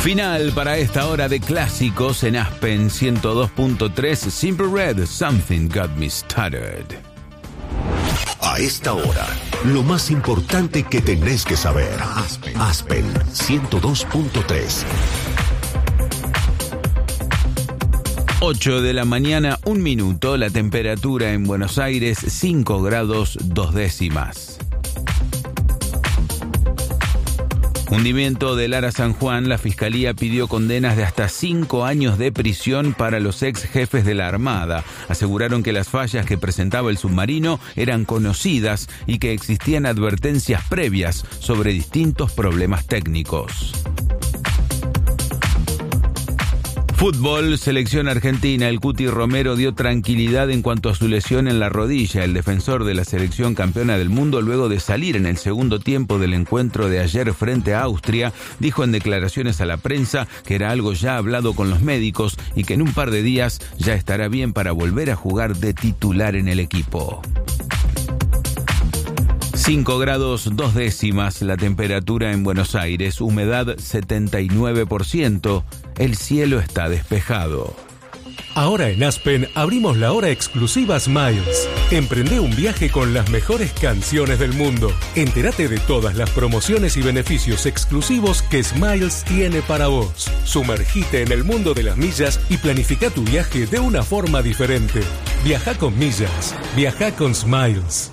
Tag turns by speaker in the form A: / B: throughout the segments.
A: Final para esta hora de clásicos en Aspen 102.3. Simple Red, Something Got Me Started.
B: A esta hora, lo más importante que tenés que saber. Aspen 102.3.
A: 8 de la mañana, 1 minuto. La temperatura en Buenos Aires, 5 grados 2 décimas. Hundimiento del Ara San Juan. La Fiscalía pidió condenas de hasta 5 años de prisión para los ex jefes de la Armada. Aseguraron que las fallas que presentaba el submarino eran conocidas y que existían advertencias previas sobre distintos problemas técnicos. Fútbol, selección argentina. El Cuti Romero dio tranquilidad en cuanto a su lesión en la rodilla. El defensor de la selección campeona del mundo, luego de salir en el segundo tiempo del encuentro de ayer frente a Austria, dijo en declaraciones a la prensa que era algo ya hablado con los médicos y que en un par de días ya estará bien para volver a jugar de titular en el equipo. 5 grados 2 décimas la temperatura en Buenos Aires, humedad 79%, el cielo está despejado.
C: Ahora en Aspen abrimos la hora exclusiva Smiles. Emprende un viaje con las mejores canciones del mundo. Entérate de todas las promociones y beneficios exclusivos que Smiles tiene para vos. Sumergite en el mundo de las millas y planifica tu viaje de una forma diferente. Viaja con millas, viaja con Smiles.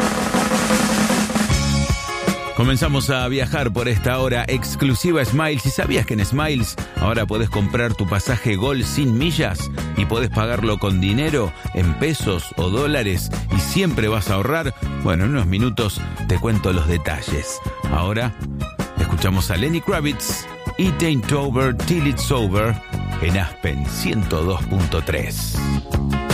A: Comenzamos a viajar por esta hora exclusiva Smiles. ¿Y sabías que en Smiles ahora podés comprar tu pasaje Gol sin millas y podés pagarlo con dinero, en pesos o dólares, y siempre vas a ahorrar? Bueno, en unos minutos te cuento los detalles. Ahora escuchamos a Lenny Kravitz, It Ain't Over Till It's Over, en Aspen 102.3.